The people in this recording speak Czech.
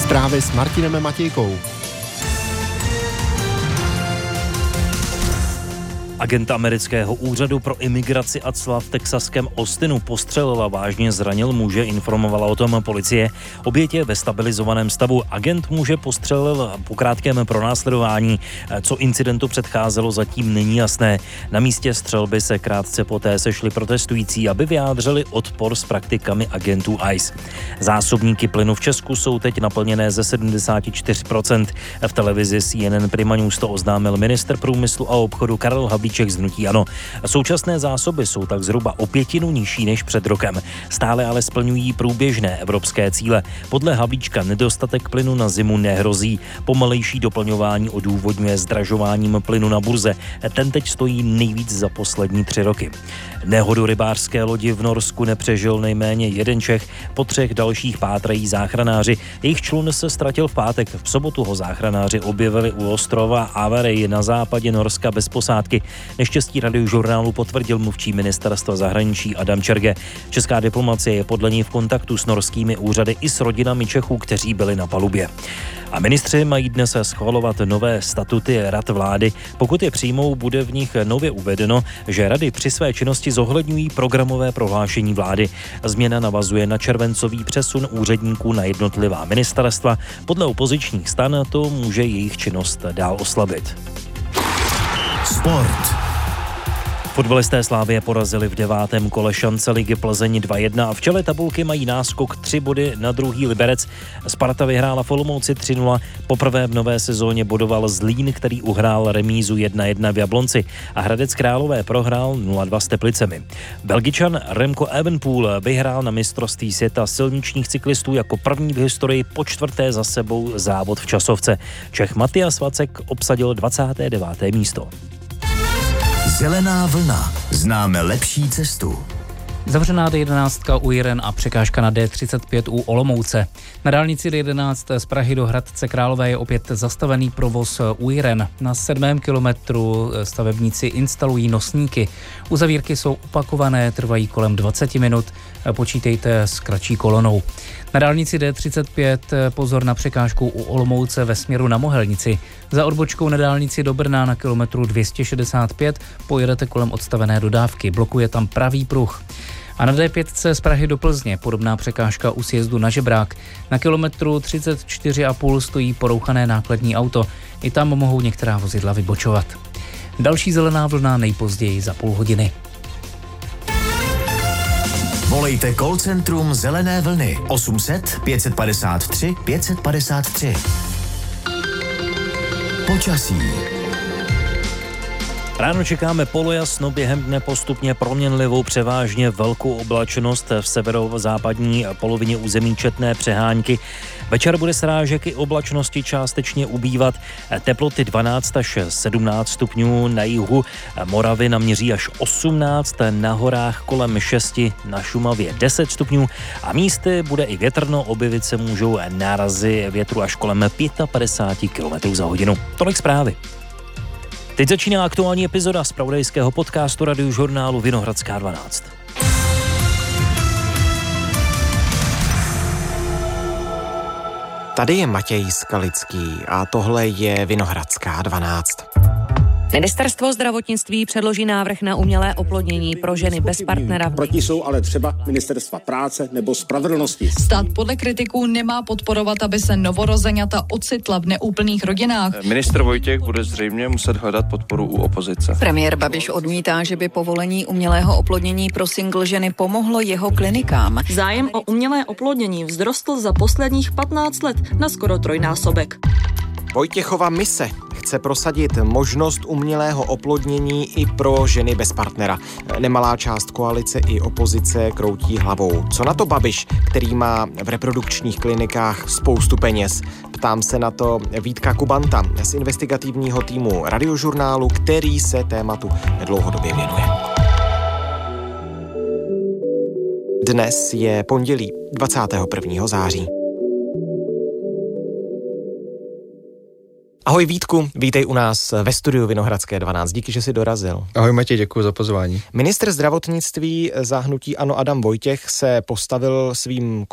Zprávy s Martinem Matějkou. Agent amerického úřadu pro imigraci a cla v texaském Austinu postřelil a vážně zranil muže, informovala o tom policie. Oběť je ve stabilizovaném stavu. Agent muže postřelil po krátkém pronásledování. Co incidentu předcházelo, zatím není jasné. Na místě střelby se krátce poté sešli protestující, aby vyjádřili odpor s praktikami agentů ICE. Zásobníky plynu v Česku jsou teď naplněné ze 74%. V televizi CNN Prima News to oznámil ministr průmyslu a obchodu Karel Havlíček z hnutí ANO. Současné zásoby jsou tak zhruba o 1/5 nižší než před rokem. Stále ale splňují průběžné evropské cíle. Podle Havlíčka nedostatek plynu na zimu nehrozí. Pomalejší doplňování odůvodňuje zdražováním plynu na burze. Ten teď stojí nejvíc za poslední 3 roky. Nehodu rybářské lodi v Norsku nepřežil nejméně jeden Čech. Po 3 dalších pátrají záchranáři. Jejich člun se ztratil v pátek. V sobotu ho záchranáři objevili u ostrova Averey na západě Norska bez posádky. Neštěstí Radiožurnálu potvrdil mluvčí ministerstva zahraničí Adam Čerge. Česká diplomacie je podle něj v kontaktu s norskými úřady i s rodinami Čechů, kteří byli na palubě. A ministři mají dnes schvalovat nové statuty rad vlády. Pokud je přijmou, bude v nich nově uvedeno, že rady při své činnosti zohledňují programové prohlášení vlády. Změna navazuje na červencový přesun úředníků na jednotlivá ministerstva. Podle opozičních stran to může jejich činnost dál oslabit. Sport. Fotbalisté Slavie porazili v 9. kole šance ligy Plzeň 2-1 a v čele tabulky mají náskok 3 body na druhý Liberec. Sparta vyhrála v Olomouci 3-0. Poprvé v nové sezóně bodoval Zlín, který uhrál remízu 1-1 v Jablonci a Hradec Králové prohrál 0-2 s Teplicemi. Belgičan Remco Evenepoel vyhrál na mistrovství světa silničních cyklistů jako první v historii po 4. za sebou závod v časovce. Čech Matias Vacek obsadil 29. místo. Zelená vlna. Známe lepší cestu. Zavřená D11 u Jiren a překážka na D35 u Olomouce. Na dálnici D11 z Prahy do Hradce Králové je opět zastavený provoz u Jiren. Na 7. kilometru stavebníci instalují nosníky. Uzavírky jsou opakované, trvají kolem 20 minut. Počítejte s kratší kolonou. Na dálnici D35 pozor na překážku u Olomouce ve směru na Mohelnici. Za odbočkou na dálnici do Brna na kilometru 265 pojedete kolem odstavené dodávky. Blokuje tam pravý pruh. A na D5 z Prahy do Plzně podobná překážka u sjezdu na Žebrák. Na kilometru 34,5 stojí porouchané nákladní auto. I tam mohou některá vozidla vybočovat. Další zelená vlna nejpozději za půl hodiny. Volejte call centrum Zelené vlny 800 553 553. Počasí. Ráno čekáme polojasno, během dne postupně proměnlivou převážně velkou oblačnost, v severozápadní polovině území četné přehánky. Večer bude srážek i oblačnosti částečně ubývat, teploty 12 až 17 stupňů na jihu, Moravy naměří až 18, na horách kolem 6, na Šumavě 10 stupňů a místy bude i větrno, objevit se můžou nárazy větru až kolem 55 km za hodinu. Tolik zprávy. Teď začíná aktuální epizoda zpravodajského podcastu Radiožurnálu Vinohradská 12. Tady je Matěj Skalický a tohle je Vinohradská 12. Ministerstvo zdravotnictví předloží návrh na umělé oplodnění pro ženy bez partnera. Proti jsou ale třeba ministerstva práce nebo spravedlnosti. Stát podle kritiků nemá podporovat, aby se novorozeňata ocitla v neúplných rodinách. Ministr Vojtěch bude zřejmě muset hledat podporu u opozice. Premiér Babiš odmítá, že by povolení umělého oplodnění pro single ženy pomohlo jeho klinikám. Zájem o umělé oplodnění vzrostl za posledních 15 let na skoro 3násobek. Vojtěchova mise chce prosadit možnost umělého oplodnění i pro ženy bez partnera. Nemalá část koalice i opozice kroutí hlavou. Co na to Babiš, který má v reprodukčních klinikách spoustu peněz? Ptám se na to Vítka Kubanta z investigativního týmu Radiožurnálu, který se tématu dlouhodobě věnuje. Dnes je pondělí 21. září. Ahoj Vítku, vítej u nás ve studiu Vinohradské 12. Díky, že jsi dorazil. Ahoj Matěj, děkuji za pozvání. Ministr zdravotnictví za hnutí ANO Adam Vojtěch se postavil svým